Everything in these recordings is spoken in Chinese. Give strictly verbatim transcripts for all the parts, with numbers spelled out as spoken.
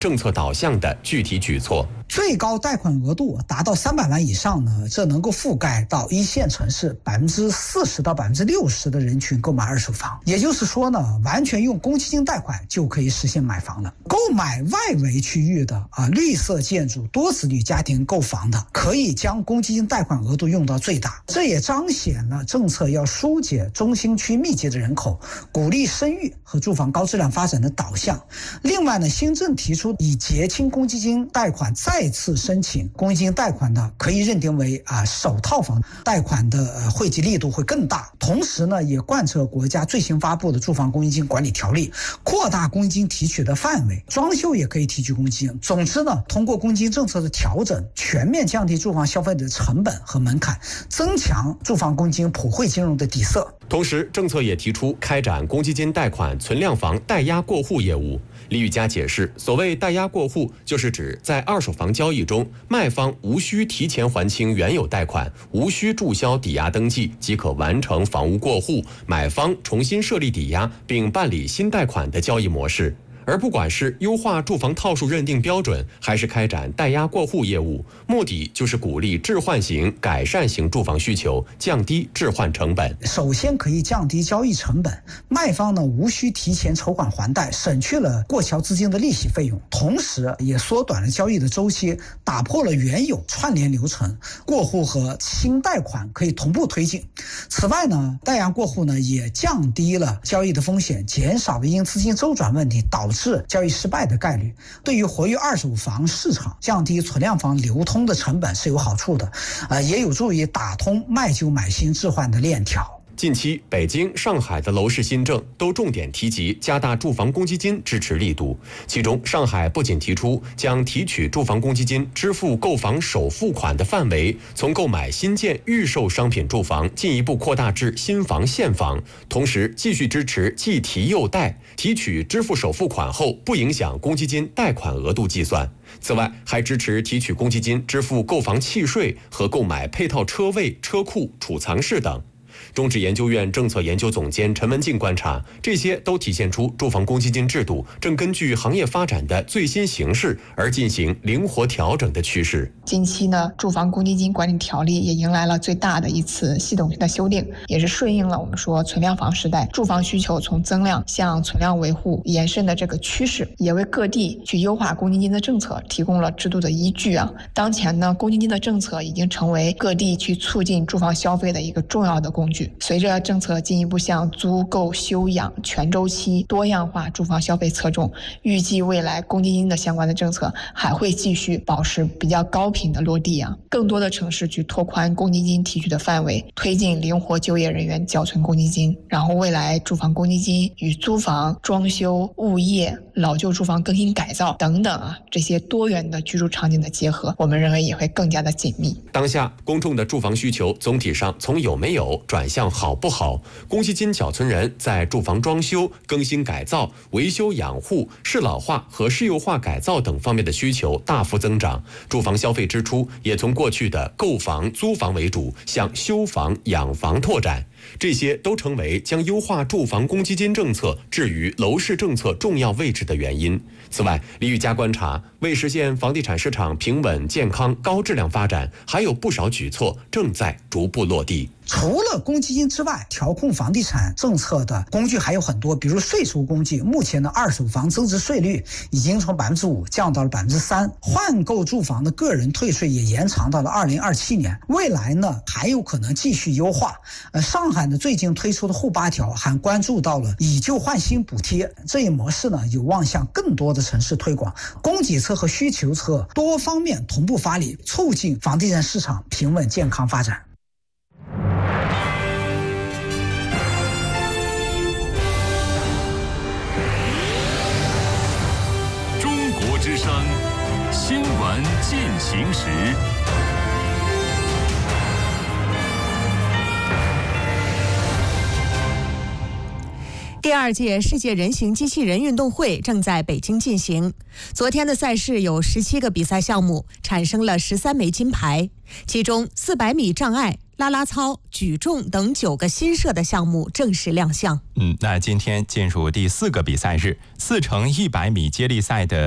政策导向的具体举措。 最高贷款额度达到三百万以上呢，这能够覆盖到一线城市百分之四十到百分之六十的人群购买二手房。也就是说呢，完全用公积金贷款就可以实现买房了。购买外围区域的啊绿色建筑、多子女家庭购房的，可以将公积金贷款额度用到最大。这也彰显了政策要疏解中心区密集的人口，鼓励生育和住房高质量发展的导向。另外呢，新政提出以结清公积金贷款再次申请公积金贷款呢，可以认定为啊首套房贷款的呃惠及力度会更大。同时呢，也贯彻国家最新发布的住房公积金管理条例，扩大公积金提取的范围，装修也可以提取公积金。总之呢，通过公积金政策的调整，全面降低住房消费的成本和门槛，增强住房公积金普惠金融的底色。 同时，政策也提出开展公积金贷款存量房代押过户业务。李宇佳解释，所谓代押过户，就是指在二手房交易中，卖方无需提前还清原有贷款，无需注销抵押登记，即可完成房屋过户，买方重新设立抵押并办理新贷款的交易模式。而不管是优化住房套数认定标准，还是开展代押过户业务，目的就是鼓励置换型、改善型住房需求，降低置换成本。 首先可以降低交易成本，卖方呢无需提前筹款还贷，省去了过桥资金的利息费用，同时也缩短了交易的周期，打破了原有串联流程，过户和新贷款可以同步推进。此外呢，代押过户呢也降低了交易的风险，减少了因资金周转问题导致交易失败的概率。对于活跃二手房市场、降低存量房流通的成本是有好处的，呃，也有助于打通卖旧买新置换的链条。 近期，北京、上海的楼市新政都重点提及加大住房公积金支持力度。其中，上海不仅提出将提取住房公积金支付购房首付款的范围从购买新建预售商品住房进一步扩大至新房现房，同时继续支持既提又贷，提取支付首付款后不影响公积金贷款额度计算。此外，还支持提取公积金支付购房契税和购买配套车位、车库、储藏室等。中指研究院政策研究总监陈文静观察，这些都体现出住房公积金制度正根据行业发展的最新形势而进行灵活调整的趋势。 近期呢，住房公积金管理条例也迎来了最大的一次系统性的修订，也是顺应了我们说存量房时代住房需求从增量向存量维护延伸的这个趋势，也为各地去优化公积金的政策提供了制度的依据啊。当前呢，公积金的政策已经成为各地去促进住房消费的一个重要的工具。随着政策进一步向租购休养全周期多样化住房消费侧重，预计未来公积金的相关的政策还会继续保持比较高频的落地啊。更多的城市去拓宽公积金提取的范围，推进灵活就业人员缴存公积金，然后未来住房公积金与租房、装修、物业、老旧住房更新改造等等啊这些多元的居住场景的结合，我们认为也会更加的紧密。 当下公众的住房需求总体上从有没有转向好不好，公积金缴存人在住房装修、更新改造、维修养护、适老化和适幼化改造等方面的需求大幅增长，住房消费支出也从过去的购房、租房为主，向修房、养房拓展。这些都成为将优化住房公积金政策置于楼市政策重要位置的原因。此外，李宇佳观察，为实现房地产市场平稳、健康、高质量发展，还有不少举措正在逐步落地。 除了公积金之外，调控房地产政策的工具还有很多，比如税收工具。目前的二手房增值税率已经从百分之五降到了百分之三，换购住房的个人退税也延长到了二零二七年。未来呢，还有可能继续优化。呃，上海呢最近推出的沪八条还关注到了以旧换新补贴这一模式呢，有望向更多的城市推广。供给侧和需求侧多方面同步发力，促进房地产市场平稳健康发展。 之声新闻进行时， 第二届世界人形机器人运动会正在北京进行。昨天的赛事有十七个比赛项目，产生了十三枚金牌，其中四百米障碍、啦啦操、举重等九个新设的项目正式亮相。 嗯，那今天进入第四个比赛日，四乘一百米接力赛的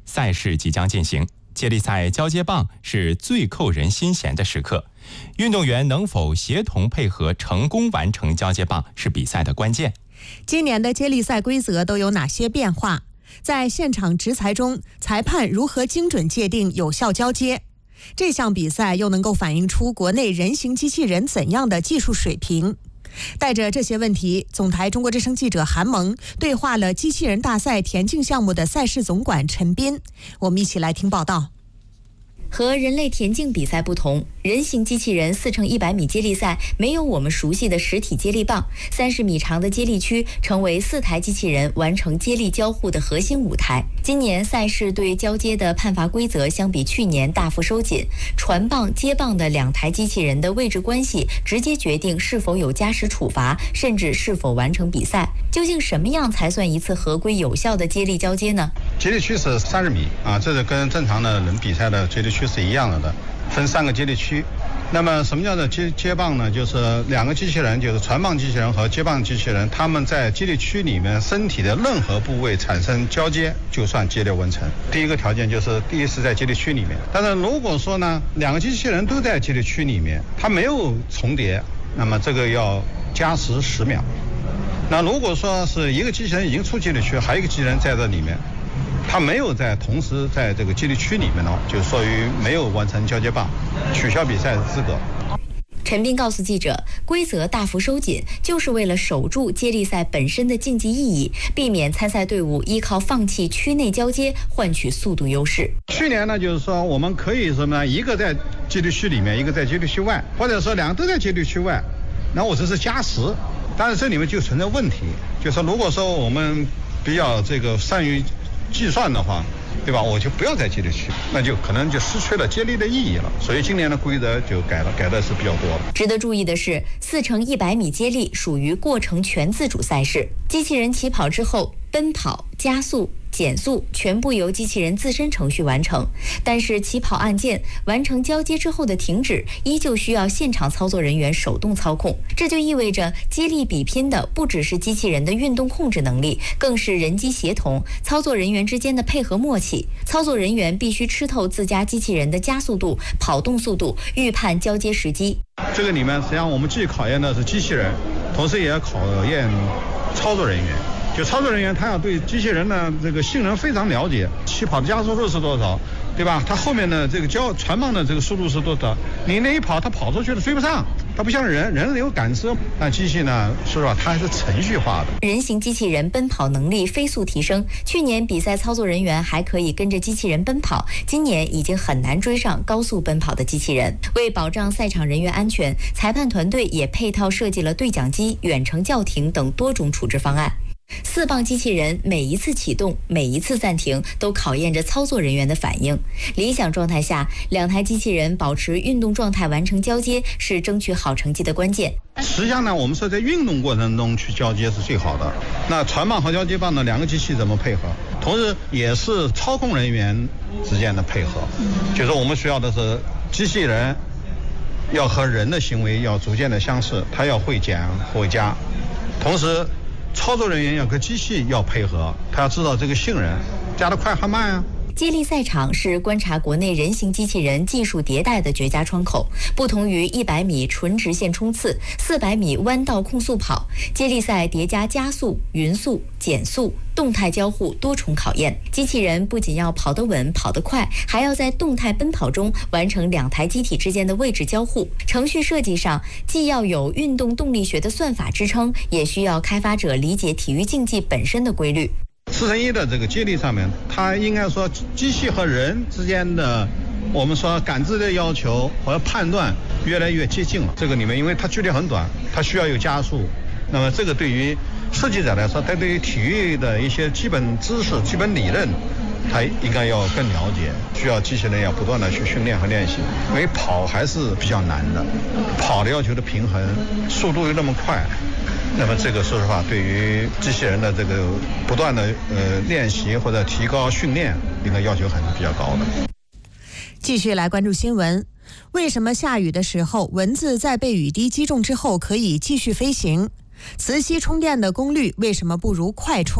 赛事即将进行，接力赛交接棒是最扣人心弦的时刻，运动员能否协同配合成功完成交接棒是比赛的关键。 今年的接力赛规则都有哪些变化？在现场执裁中，裁判如何精准界定有效交接？这项比赛又能够反映出国内人形机器人怎样的技术水平？带着这些问题，总台中国之声记者韩萌对话了机器人大赛田径项目的赛事总管陈斌。我们一起来听报道。 和人类田径比赛不同，人形机器人四乘一百米接力赛没有我们熟悉的实体接力棒，三十米长的接力区成为四台机器人完成接力交互的核心舞台。今年赛事对交接的判罚规则相比去年大幅收紧，传棒、接棒的两台机器人的位置关系直接决定是否有加时处罚，甚至是否完成比赛。究竟什么样才算一次合规有效的接力交接呢？ 接力区是三十米啊，这是跟正常的人比赛的接力区是一样的的，分三个接力区。那么什么叫做接接棒呢？就是两个机器人，就是传棒机器人和接棒机器人，他们在接力区里面身体的任何部位产生交接，就算接力完成。第一个条件就是第一是在接力区里面，但是如果说呢，两个机器人都在接力区里面，它没有重叠，那么这个要加时十秒。那如果说是一个机器人已经出接力区，还有一个机器人在这里面，他没有在同时在这个接力区里面呢，就属于没有完成交接棒，取消比赛资格。 陈斌告诉记者，规则大幅收紧，就是为了守住接力赛本身的竞技意义，避免参赛队伍依靠放弃区内交接换取速度优势。 去年呢，就是说我们可以什么呢？一个在接力区里面，一个在接力区外，或者说两个都在接力区外，那我这是加时。但是这里面就存在问题，就是说如果说我们比较这个善于计算的话，对吧？我就不要在接力区，那就可能就失去了接力的意义了。所以今年的规则就改了，改的是比较多的。 值得注意的是，四乘一百米接力属于过程全自主赛事，机器人起跑之后，奔跑、加速、减速全部由机器人自身程序完成，但是起跑按键、完成交接之后的停止依旧需要现场操作人员手动操控。这就意味着接力比拼的不只是机器人的运动控制能力，更是人机协同、操作人员之间的配合默契。操作人员必须吃透自家机器人的加速度、跑动速度，预判交接时机。 这个里面实际上我们既考验的是机器人，同时也要考验操作人员。就操作人员，他要对机器人的这个性能非常了解，起跑的加速度是多少，对吧？他后面的这个交传棒的这个速度是多少？你那一跑，他跑出去了追不上，他不像人，人有感知，那机器呢，说实话，它还是程序化的。 人形机器人奔跑能力飞速提升，去年比赛操作人员还可以跟着机器人奔跑，今年已经很难追上高速奔跑的机器人。为保障赛场人员安全，裁判团队也配套设计了对讲机、远程叫停等多种处置方案。四棒机器人每一次启动、每一次暂停都考验着操作人员的反应。理想状态下，两台机器人保持运动状态完成交接是争取好成绩的关键。 实际上呢，我们说在运动过程中去交接是最好的。那传棒和交接棒呢，两个机器怎么配合？同时也是操控人员之间的配合。就是我们需要的是机器人要和人的行为要逐渐的相似，它要会减会加，同时操作人员要跟机器要配合，他要知道这个性能加得快还慢啊。 接力赛场是观察国内人形机器人技术迭代的绝佳窗口。不同于一百米纯直线冲刺、四百米弯道控速跑，接力赛叠加加速、匀速、减速、动态交互多重考验。机器人不仅要跑得稳、跑得快，还要在动态奔跑中完成两台机体之间的位置交互。程序设计上，既要有运动动力学的算法支撑，也需要开发者理解体育竞技本身的规律。 四乘一的这个接力上面，它应该说机器和人之间的我们说感知的要求和判断越来越接近了。这个里面因为它距离很短，它需要有加速，那么这个对于设计者来说，他对于体育的一些基本知识、基本理论，他应该要更了解，需要机器人要不断的去训练和练习。因为跑还是比较难的，跑的要求的平衡，速度又那么快，那么这个说实话，对于机器人的这个不断的呃练习或者提高训练，应该要求还是比较高的。 继续来关注新闻。为什么下雨的时候，蚊子在被雨滴击中之后可以继续飞行？磁吸充电的功率为什么不如快充？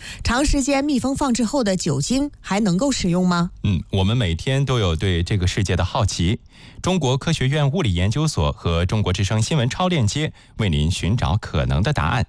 长时间密封放置后的酒精还能够使用吗？ 嗯，我们每天都有对这个世界的好奇。中国科学院物理研究所和中国之声新闻超链接为您寻找可能的答案。